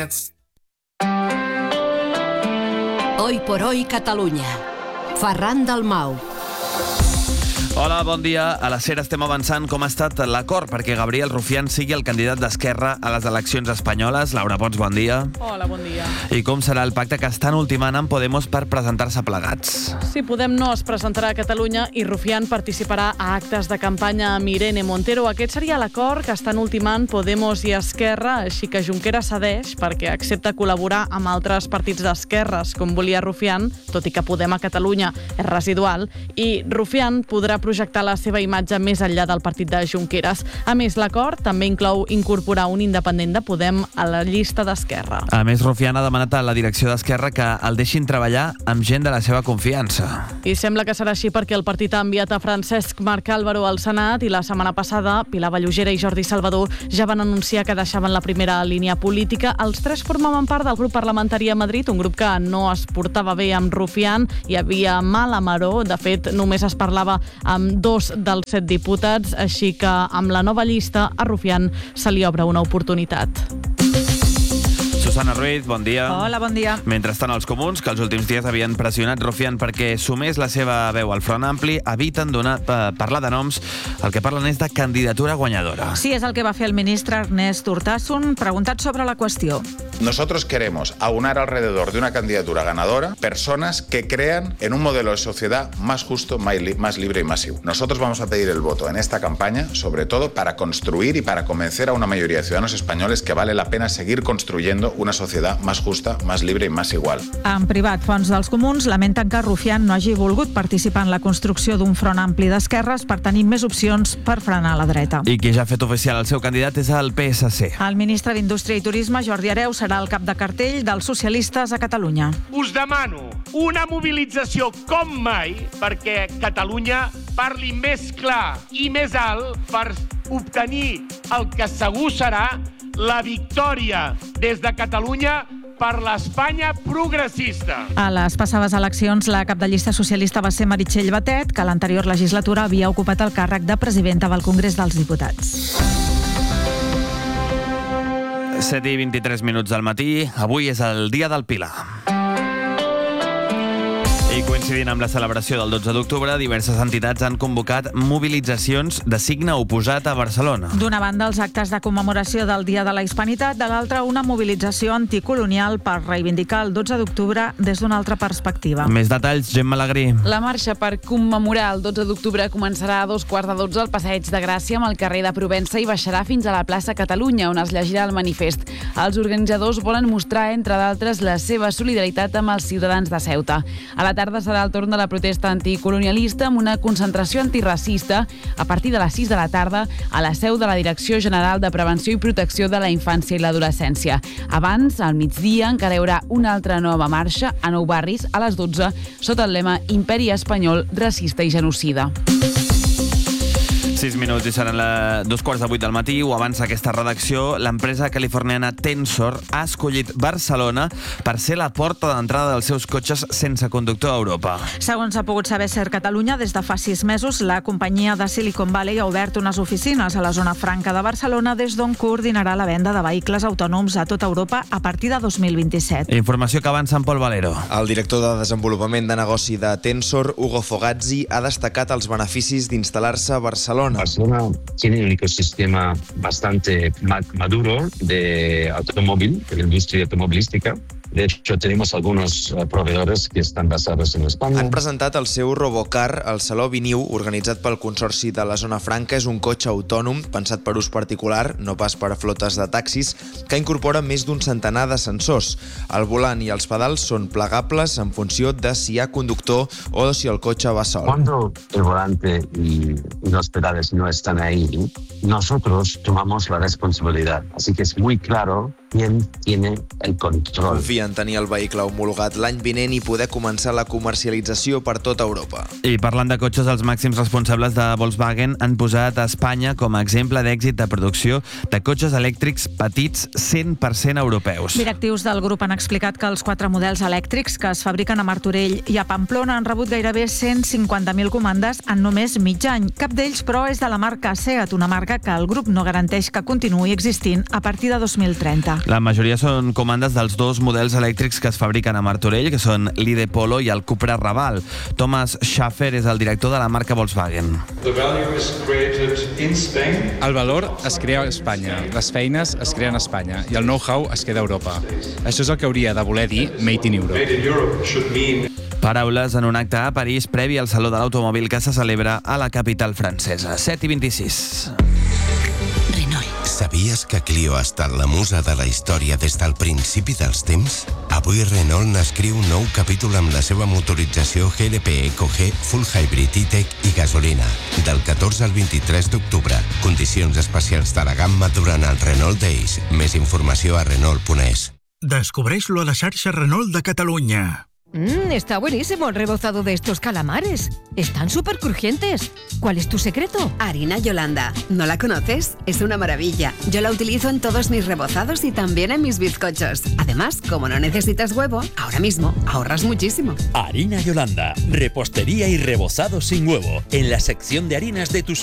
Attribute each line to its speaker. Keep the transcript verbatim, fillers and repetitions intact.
Speaker 1: Hits.
Speaker 2: Hoy por hoy Catalunya. Ferran Dalmau.
Speaker 3: Hola, bon dia. A la SER estem avançant com ha estat l'acord perquè Gabriel Rufián sigui el candidat d'Esquerra a les eleccions espanyoles. Laura Pons, bon dia.
Speaker 4: Hola, bon dia.
Speaker 3: I com serà el pacte que estan ultimant amb Podemos per presentar-se plegats?
Speaker 4: Sí, Podem no es presentarà a Catalunya i Rufián participarà a actes de campanya amb Irene Montero. Aquest seria l'acord que estan ultimant Podemos i Esquerra, així que Junqueras cedeix perquè accepta col·laborar amb altres partits d'esquerres, com volia Rufián, tot i que Podem a Catalunya és residual, i Rufián podrà projectar la seva imatge més enllà del partit de Junqueras. A més, l'acord també inclou incorporar un independent de Podem a la llista d'Esquerra.
Speaker 3: A més, Rufián ha demanat a la direcció d'Esquerra que el deixin treballar amb gent de la seva confiança.
Speaker 4: I sembla que serà així perquè el partit ha enviat a Francesc Marc Álvaro al Senat i la setmana passada Pilar Vallugera i Jordi Salvador ja van anunciar que deixaven la primera línia política. Els tres formaven part del grup parlamentari a Madrid, un grup que no es portava bé amb Rufián, hi havia mala maror, de fet només es parlava amb dos dels set diputats, així que amb la nova llista a Rufián se li obre una oportunitat.
Speaker 3: Susana Ruiz, bon dia.
Speaker 5: Hola, bon dia.
Speaker 3: Mentrestant, els comuns, que els últims dies havien pressionat Rufián perquè sumés la seva veu al Front Ampli, eviten donar, eh, parlar de noms. El que parlen és de candidatura guanyadora.
Speaker 5: Sí, és el que va fer el ministre Ernest Urtasun, preguntat sobre la qüestió.
Speaker 6: Nosotros queremos aunar alrededor de una candidatura ganadora personas que crean en un modelo de sociedad más justo, más libre y masivo. Nosotros vamos a pedir el voto en esta campaña, sobre todo para construir y para convencer a una mayoría de ciudadanos españoles que vale la pena seguir construyendo una societat més justa, més lliure i més igual.
Speaker 5: En privat, fonts dels comuns lamenten que Rufián no hagi volgut participar en la construcció d'un front ampli d'esquerres per tenir més opcions per frenar la dreta.
Speaker 3: I qui ja ha fet oficial el seu candidat és el P S C.
Speaker 5: El ministre d'Indústria i Turisme, Jordi Hereu, serà el cap de cartell dels socialistes a Catalunya.
Speaker 7: Us demano una mobilització com mai perquè Catalunya parli més clar i més alt per obtenir el que segur serà la victòria des de Catalunya per l'Espanya progressista.
Speaker 5: A les passades eleccions, la cap de llista socialista va ser Meritxell Batet, que a l'anterior legislatura havia ocupat el càrrec de presidenta del Congrés dels Diputats.
Speaker 3: set i vint-i-tres minuts del matí. Avui és el dia del Pilar. I coincidint amb la celebració del dotze d'octubre, diverses entitats han convocat mobilitzacions de signe oposat a Barcelona.
Speaker 5: D'una banda, els actes de commemoració del Dia de la Hispanitat, de l'altra, una mobilització anticolonial per reivindicar el dotze d'octubre des d'una altra perspectiva.
Speaker 3: Més detalls, Gemma Alegrí.
Speaker 8: La marxa per commemorar el dotze d'octubre començarà a dos quarts de dotze al Passeig de Gràcia amb el carrer de Provença i baixarà fins a la plaça Catalunya, on es llegirà el manifest. Els organitzadors volen mostrar, entre d'altres, la seva solidaritat amb els ciutadans de Ceuta. A la tarda serà el torn de la protesta anticolonialista amb una concentració antiracista a partir de les sis de la tarda a la seu de la Direcció General de Prevenció i Protecció de la Infància i l'Adolescència. Abans, al migdia, encara hi haurà una altra nova marxa a Nou Barris a les dotze sota el lema Imperi Espanyol, racista i genocida.
Speaker 3: sis minuts i seran la dos quarts de vuit del matí. Ho avança aquesta redacció. L'empresa californiana Tensor ha escollit Barcelona per ser la porta d'entrada dels seus cotxes sense conductor a Europa.
Speaker 5: Segons ha pogut saber SER Catalunya, des de fa sis mesos la companyia de Silicon Valley ha obert unes oficines a la zona franca de Barcelona des d'on coordinarà la venda de vehicles autònoms a tota Europa a partir de dos mil vint-i-set.
Speaker 3: Informació que avança en Pol Valero.
Speaker 9: El director de desenvolupament de negoci de Tensor, Hugo Fogazzi, ha destacat els beneficis d'instal·lar-se a Barcelona.
Speaker 10: Barcelona tiene un ecosistema bastante maduro de automóvil, de la industria automovilística. De hecho, tenemos algunos proveedores que están basados en España.
Speaker 9: Han presentat el seu Robocar al Saló Viniu, organitzat pel Consorci de la Zona Franca. És un cotxe autònom, pensat per ús particular, no pas per a flotes de taxis, que incorpora més d'un centenar de sensors. El volant i els pedals són plegables en funció de si hi ha conductor o de si el cotxe va sol.
Speaker 10: Cuando el volante y los pedales no están ahí, nosotros tomamos la responsabilidad. Así que es muy claro quién tiene el control.
Speaker 9: Confia en tenir el vehicle homologat l'any vinent i poder començar la comercialització per tota Europa.
Speaker 3: I parlant de cotxes, els màxims responsables de Volkswagen han posat a Espanya com a exemple d'èxit de producció de cotxes elèctrics petits cent per cent europeus.
Speaker 5: Directius del grup han explicat que els quatre models elèctrics que es fabriquen a Martorell i a Pamplona han rebut gairebé cent cinquanta mil comandes en només mig any. Cap d'ells, però, és de la marca Seat, una marca que el grup no garanteix que continuï existint a partir de dos mil trenta.
Speaker 3: La majoria són comandes dels dos models elèctrics que es fabriquen a Martorell, que són l'I D Polo i el Cupra Raval. Thomas Schaffer és el director de la marca Volkswagen.
Speaker 1: El valor es crea a Espanya, les feines es creen a Espanya i el know-how es queda a Europa. Això és el que hauria de voler dir Made in Europe.
Speaker 3: Paraules en un acte a París previ al Saló de l'Automòbil que se celebra a la capital francesa. set i vint-i-sis.
Speaker 11: Sabies que Clio ha estat la musa de la història des del principi dels temps? Avui Renault n'escriu un nou capítol amb la seva motorització G L P Eco G, Full Hybrid E-Tech i gasolina. Del catorze al vint-i-tres d'octubre. Condicions especials de la gamma durant el Renault Days. Més informació a Renault punt es.
Speaker 12: Descobreix-lo a la xarxa Renault de Catalunya.
Speaker 13: Mmm, está buenísimo el rebozado de estos calamares. Están súper crujientes. ¿Cuál es tu secreto?
Speaker 14: Harina Yolanda. ¿No la conoces? Es una maravilla. Yo la utilizo en todos mis rebozados y también en mis bizcochos. Además, como no necesitas huevo, ahora mismo ahorras muchísimo.
Speaker 15: Harina Yolanda. Repostería y rebozado sin huevo. En la sección de harinas de tu